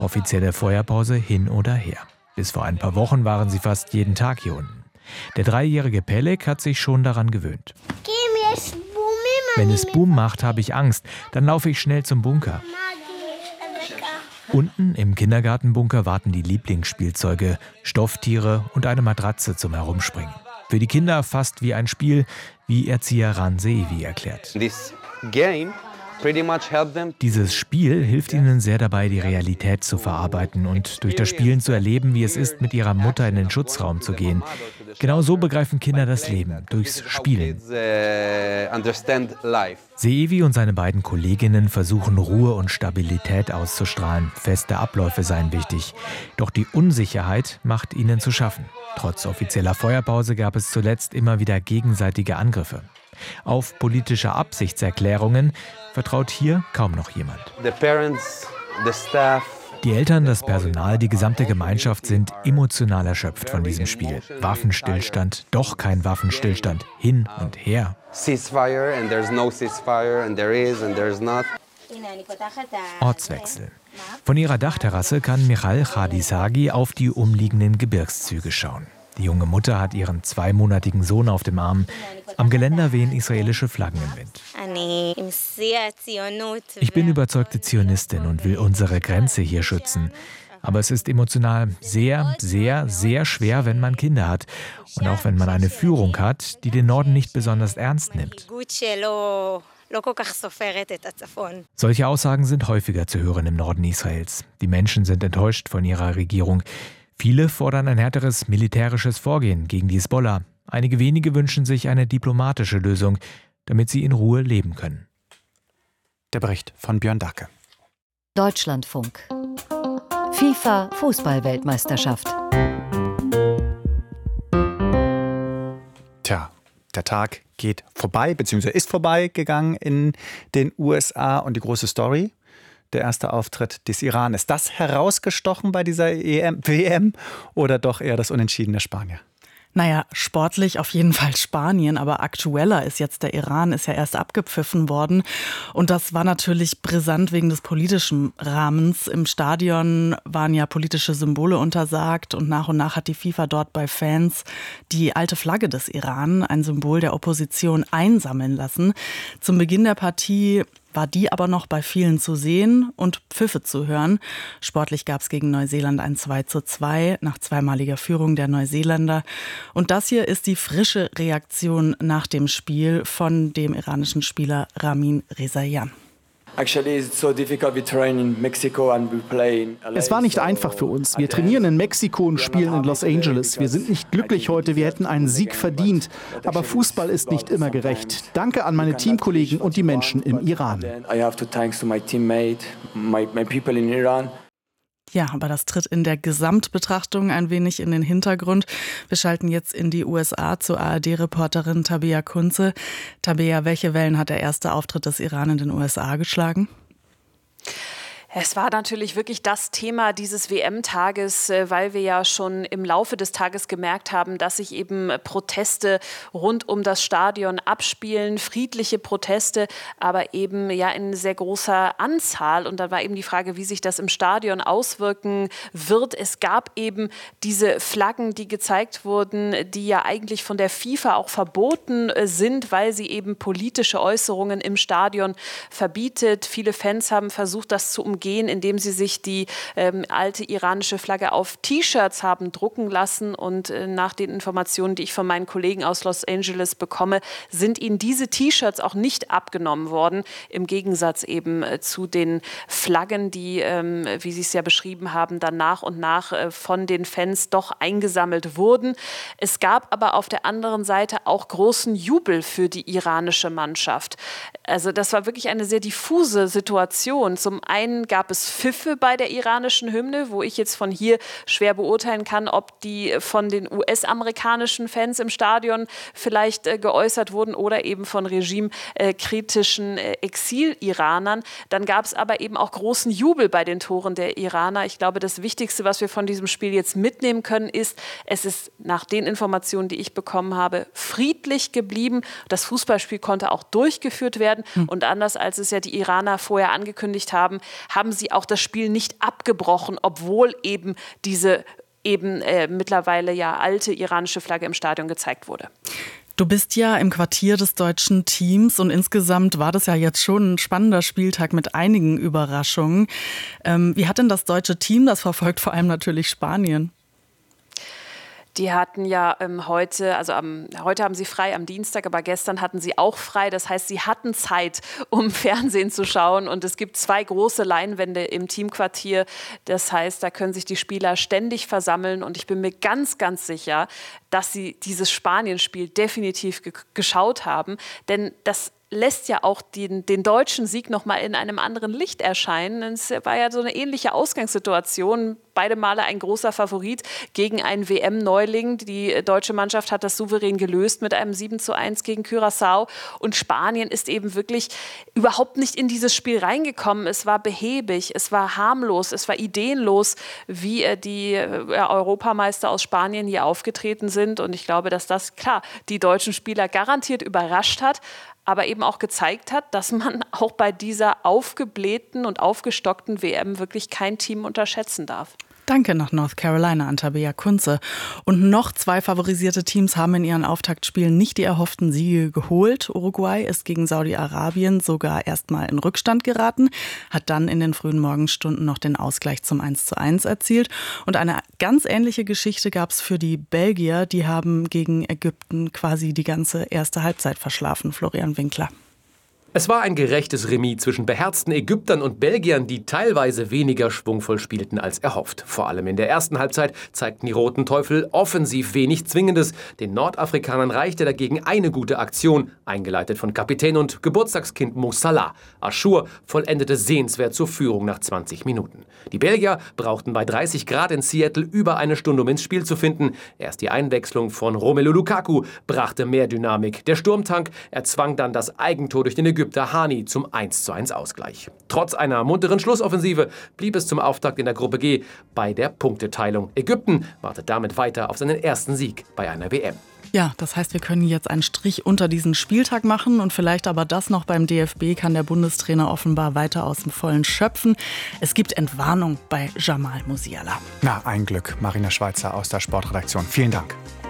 Offizielle Feuerpause hin oder her. Bis vor ein paar Wochen waren sie fast jeden Tag hier unten. Der 3-jährige Pelek hat sich schon daran gewöhnt. Wenn es Boom macht, habe ich Angst. Dann laufe ich schnell zum Bunker. Unten im Kindergartenbunker warten die Lieblingsspielzeuge, Stofftiere und eine Matratze zum Herumspringen. Für die Kinder fast wie ein Spiel, wie Erzieher Ran Seevi erklärt. Dieses Spiel hilft ihnen sehr dabei, die Realität zu verarbeiten und durch das Spielen zu erleben, wie es ist, mit ihrer Mutter in den Schutzraum zu gehen. Genau so begreifen Kinder das Leben, durchs Spielen. Seevi und seine beiden Kolleginnen versuchen, Ruhe und Stabilität auszustrahlen. Feste Abläufe seien wichtig. Doch die Unsicherheit macht ihnen zu schaffen. Trotz offizieller Feuerpause gab es zuletzt immer wieder gegenseitige Angriffe. Auf politische Absichtserklärungen vertraut hier kaum noch jemand. Die Eltern, das Personal, die gesamte Gemeinschaft sind emotional erschöpft von diesem Spiel. Waffenstillstand, doch kein Waffenstillstand, hin und her. Ortswechsel. Von ihrer Dachterrasse kann Michal Khadisagi auf die umliegenden Gebirgszüge schauen. Die junge Mutter hat ihren 2-monatigen Sohn auf dem Arm. Am Geländer wehen israelische Flaggen im Wind. Ich bin überzeugte Zionistin und will unsere Grenze hier schützen. Aber es ist emotional sehr, sehr, sehr schwer, wenn man Kinder hat. Und auch wenn man eine Führung hat, die den Norden nicht besonders ernst nimmt. Solche Aussagen sind häufiger zu hören im Norden Israels. Die Menschen sind enttäuscht von ihrer Regierung. Viele fordern ein härteres militärisches Vorgehen gegen die Hisbollah. Einige wenige wünschen sich eine diplomatische Lösung, damit sie in Ruhe leben können. Der Bericht von Björn Dacke. Deutschlandfunk. FIFA Fußball-Weltmeisterschaft. Tja, der Tag geht vorbei, beziehungsweise ist vorbeigegangen in den USA. Und die große Story: der erste Auftritt des Iran. Ist das herausgestochen bei dieser WM oder doch eher das Unentschieden der Spanier? Naja, sportlich auf jeden Fall Spanien, aber aktueller ist jetzt der Iran, ist ja erst abgepfiffen worden. Und das war natürlich brisant wegen des politischen Rahmens. Im Stadion waren ja politische Symbole untersagt und nach hat die FIFA dort bei Fans die alte Flagge des Iran, ein Symbol der Opposition, einsammeln lassen. Zum Beginn der Partie war die aber noch bei vielen zu sehen und Pfiffe zu hören. Sportlich gab es gegen Neuseeland ein 2:2 nach zweimaliger Führung der Neuseeländer. Und das hier ist die frische Reaktion nach dem Spiel von dem iranischen Spieler Ramin Rezaian. Es war nicht einfach für uns. Wir trainieren in Mexiko und spielen in Los Angeles. Wir sind nicht glücklich heute, wir hätten einen Sieg verdient. Aber Fußball ist nicht immer gerecht. Danke an meine Teamkollegen und die Menschen im Iran. Ja, aber das tritt in der Gesamtbetrachtung ein wenig in den Hintergrund. Wir schalten jetzt in die USA zur ARD-Reporterin Tabea Kunze. Tabea, welche Wellen hat der erste Auftritt des Iran in den USA geschlagen? Es war natürlich wirklich das Thema dieses WM-Tages, weil wir ja schon im Laufe des Tages gemerkt haben, dass sich eben Proteste rund um das Stadion abspielen, friedliche Proteste, aber eben ja in sehr großer Anzahl. Und dann war eben die Frage, wie sich das im Stadion auswirken wird. Es gab eben diese Flaggen, die gezeigt wurden, die ja eigentlich von der FIFA auch verboten sind, weil sie eben politische Äußerungen im Stadion verbietet. Viele Fans haben versucht, das zu umgehen, indem sie sich die alte iranische Flagge auf T-Shirts haben drucken lassen. Und nach den Informationen, die ich von meinen Kollegen aus Los Angeles bekomme, sind ihnen diese T-Shirts auch nicht abgenommen worden. Im Gegensatz eben zu den Flaggen, die, wie Sie es ja beschrieben haben, dann nach und nach von den Fans doch eingesammelt wurden. Es gab aber auf der anderen Seite auch großen Jubel für die iranische Mannschaft. Also das war wirklich eine sehr diffuse Situation. Zum einen gab es Pfiffe bei der iranischen Hymne, wo ich jetzt von hier schwer beurteilen kann, ob die von den US-amerikanischen Fans im Stadion vielleicht geäußert wurden oder eben von regimekritischen Exil-Iranern. Dann gab es aber eben auch großen Jubel bei den Toren der Iraner. Ich glaube, das Wichtigste, was wir von diesem Spiel jetzt mitnehmen können, ist, es ist nach den Informationen, die ich bekommen habe, friedlich geblieben. Das Fußballspiel konnte auch durchgeführt werden. Und anders als es ja die Iraner vorher angekündigt haben haben sie auch das Spiel nicht abgebrochen, obwohl eben diese mittlerweile ja alte iranische Flagge im Stadion gezeigt wurde. Du bist ja im Quartier des deutschen Teams und insgesamt war das ja jetzt schon ein spannender Spieltag mit einigen Überraschungen. Wie hat denn das deutsche Team das verfolgt, vor allem natürlich Spanien? Die hatten ja heute haben sie frei am Dienstag, aber gestern hatten sie auch frei. Das heißt, sie hatten Zeit, um Fernsehen zu schauen. Und es gibt 2 große Leinwände im Teamquartier. Das heißt, da können sich die Spieler ständig versammeln. Und ich bin mir ganz, ganz sicher, dass sie dieses Spanienspiel definitiv geschaut haben. Denn das lässt ja auch den deutschen Sieg noch mal in einem anderen Licht erscheinen. Es war ja so eine ähnliche Ausgangssituation. Beide Male ein großer Favorit gegen einen WM-Neuling. Die deutsche Mannschaft hat das souverän gelöst mit einem 7:1 gegen Curaçao. Und Spanien ist eben wirklich überhaupt nicht in dieses Spiel reingekommen. Es war behäbig, es war harmlos, es war ideenlos, wie die Europameister aus Spanien hier aufgetreten sind. Und ich glaube, dass das, klar, die deutschen Spieler garantiert überrascht hat, aber eben auch gezeigt hat, dass man auch bei dieser aufgeblähten und aufgestockten WM wirklich kein Team unterschätzen darf. Danke nach North Carolina an Tabea Kunze. Und noch 2 favorisierte Teams haben in ihren Auftaktspielen nicht die erhofften Siege geholt. Uruguay ist gegen Saudi-Arabien sogar erstmal in Rückstand geraten, hat dann in den frühen Morgenstunden noch den Ausgleich zum 1:1 erzielt. Und eine ganz ähnliche Geschichte gab es für die Belgier. Die haben gegen Ägypten quasi die ganze erste Halbzeit verschlafen. Florian Winkler. Es war ein gerechtes Remis zwischen beherzten Ägyptern und Belgiern, die teilweise weniger schwungvoll spielten als erhofft. Vor allem in der ersten Halbzeit zeigten die Roten Teufel offensiv wenig Zwingendes. Den Nordafrikanern reichte dagegen eine gute Aktion, eingeleitet von Kapitän und Geburtstagskind Mo Salah. Achour vollendete sehenswert zur Führung nach 20 Minuten. Die Belgier brauchten bei 30 Grad in Seattle über eine Stunde, um ins Spiel zu finden. Erst die Einwechslung von Romelu Lukaku brachte mehr Dynamik. Der Sturmtank erzwang dann das Eigentor durch den Ägypter Hani zum 1:1 Ausgleich. Trotz einer munteren Schlussoffensive blieb es zum Auftakt in der Gruppe G bei der Punkteteilung. Ägypten wartet damit weiter auf seinen ersten Sieg bei einer WM. Ja, das heißt, wir können jetzt einen Strich unter diesen Spieltag machen und vielleicht aber das noch beim DFB kann der Bundestrainer offenbar weiter aus dem Vollen schöpfen. Es gibt Entwarnung bei Jamal Musiala. Na, ein Glück. Marina Schweizer aus der Sportredaktion. Vielen Dank.